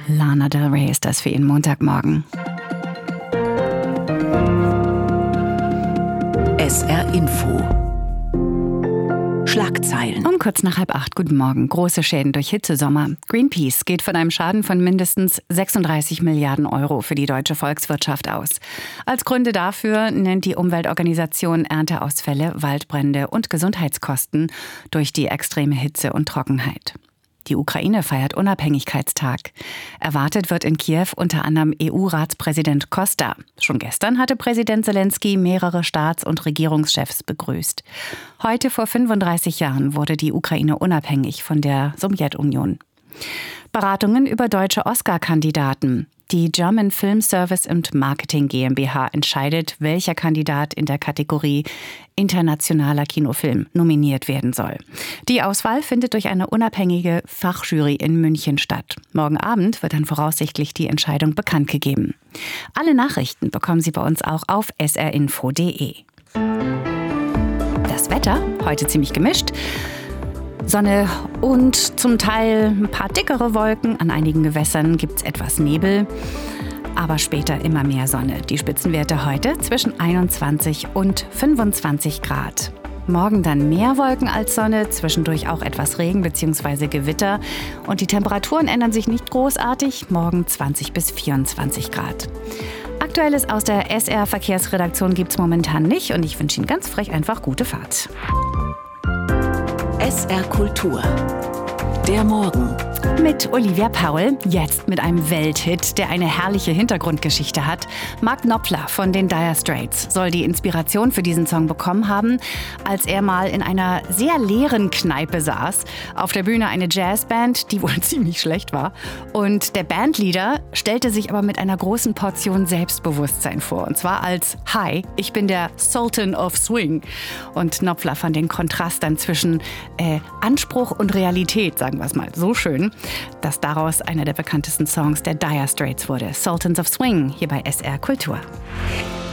Lana Del Rey ist das für Ihren Montagmorgen. SR Info. Schlagzeilen. Um kurz nach 7:30. Guten Morgen. Große Schäden durch Hitzesommer. Greenpeace geht von einem Schaden von mindestens 36 Milliarden Euro für die deutsche Volkswirtschaft aus. Als Gründe dafür nennt die Umweltorganisation Ernteausfälle, Waldbrände und Gesundheitskosten durch die extreme Hitze und Trockenheit. Die Ukraine feiert Unabhängigkeitstag. Erwartet wird in Kiew unter anderem EU-Ratspräsident Costa. Schon gestern hatte Präsident Zelensky mehrere Staats- und Regierungschefs begrüßt. Heute vor 35 Jahren wurde die Ukraine unabhängig von der Sowjetunion. Beratungen über deutsche Oscar-Kandidaten. Die German Film Service and Marketing GmbH entscheidet, welcher Kandidat in der Kategorie internationaler Kinofilm nominiert werden soll. Die Auswahl findet durch eine unabhängige Fachjury in München statt. Morgen Abend wird dann voraussichtlich die Entscheidung bekannt gegeben. Alle Nachrichten bekommen Sie bei uns auch auf srinfo.de. Das Wetter, heute ziemlich gemischt. Sonne und zum Teil ein paar dickere Wolken. An einigen Gewässern gibt es etwas Nebel, aber später immer mehr Sonne. Die Spitzenwerte heute zwischen 21 und 25 Grad. Morgen dann mehr Wolken als Sonne, zwischendurch auch etwas Regen bzw. Gewitter. Und die Temperaturen ändern sich nicht großartig. Morgen 20 bis 24 Grad. Aktuelles aus der SR-Verkehrsredaktion gibt es momentan nicht. Und ich wünsche Ihnen ganz frech einfach gute Fahrt. SR Kultur. Der Morgen. Mit Olivia Paul, jetzt mit einem Welthit, der eine herrliche Hintergrundgeschichte hat. Mark Knopfler von den Dire Straits soll die Inspiration für diesen Song bekommen haben, als er mal in einer sehr leeren Kneipe saß. Auf der Bühne eine Jazzband, die wohl ziemlich schlecht war. Und der Bandleader stellte sich aber mit einer großen Portion Selbstbewusstsein vor. Und zwar als Hi, ich bin der Sultan of Swing. Und Knopfler fand den Kontrast dann zwischen Anspruch und Realität, sagen wir es mal, so schön, dass daraus einer der bekanntesten Songs der Dire Straits wurde. Sultans of Swing, hier bei SR Kultur.